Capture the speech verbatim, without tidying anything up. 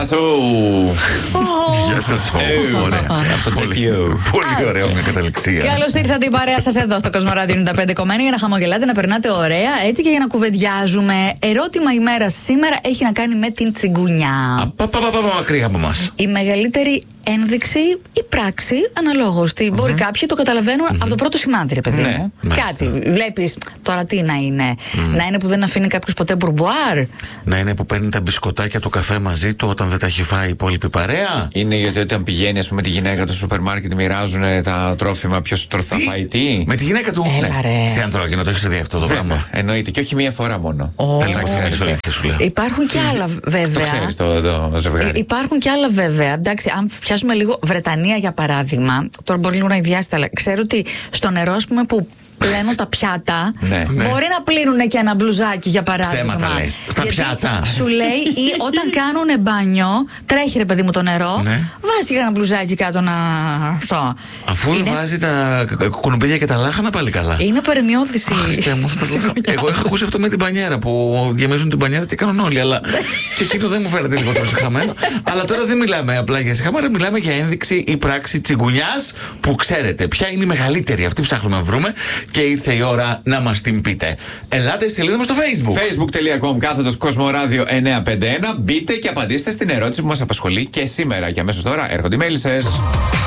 Γεια σας. Ωραία. Πολύ ωραίο μια καταληξία. Καλώς ήρθατε η παρέα σας εδώ στο Κοσμοράδιο ενενήντα πέντε κόμμα ένα για να χαμογελάτε, να περνάτε ωραία, έτσι και για να κουβεντιάζουμε. Ερώτημα ημέρα σήμερα έχει να κάνει με την τσιγκουνιά. Μακριά από εμάς. Η μεγαλύτερη ένδειξη ή πράξη αναλόγως. Mm-hmm. Μπορεί κάποιοι το καταλαβαίνουν mm-hmm. από το πρώτο σημάδι, ρε παιδί ναι, μου. μάλιστα. Κάτι. Βλέπεις τώρα τι να είναι. Mm. Να είναι που δεν αφήνει κάποιος ποτέ μπουρμπουάρ. Να είναι που παίρνει τα μπισκοτάκια το καφέ μαζί του όταν δεν τα έχει φάει η υπόλοιπη παρέα. Είναι γιατί όταν πηγαίνει, ας πούμε, τη γυναίκα του στο σούπερ μάρκετ, μοιράζουν τα τρόφιμα. Ποιος θα φάει τι. Με τη γυναίκα του. Έλα, ναι. Σε αντρόγυνο, το έχεις δει αυτό το πράγμα. Εννοείται. Και όχι μία φορά μόνο. Oh. Υπάρχουν και άλλα βέβαια. Το ξέρεις το, το ζευγάρι. Υπάρχουν και άλλα βέβαια. Εντάξει, αν πιάσουμε λίγο Βρετανία για παράδειγμα, τώρα μπορεί λίγο να ιδιάστα, αλλά ξέρω ότι στο νερό, ας πούμε, που πλένουν τα πιάτα, ναι, μπορεί ναι. να πλύνουν και ένα μπλουζάκι για παράδειγμα. Ψέματα λες. Στα γιατί πιάτα. Σου λέει, ή όταν κάνουν μπάνιο, τρέχει ρε παιδί μου το νερό, ναι. βάζει ένα μπλουζάκι κάτω να. Αυτό. Αφού είναι... βάζει τα κουνουπίδια και τα λάχανα, πάλι καλά. Είναι παρεμιώδηση. Εγώ έχω ακούσει αυτό με την μπανιέρα που διαμέζουν την μπανιέρα και κάνουν όλοι, αλλά και εκείνο δεν μου φαίνεται λίγο τόσο χαμένο. Αλλά τώρα δεν μιλάμε απλά για συχαμάρα, μιλάμε για ένδειξη ή πράξη τσιγκουνιάς που ξέρετε ποια είναι η μεγαλύτερη. Αυτή ψάχνουμε να βρούμε. Και ήρθε η ώρα να μας την πείτε. Ελάτε στη σελίδα μας στο Facebook. facebook.com κάθετος Κοσμοράδιο εννιακόσια πενήντα ένα. Μπείτε και απαντήστε στην ερώτηση που μας απασχολεί και σήμερα. Και αμέσως τώρα έρχονται οι μέλισσες.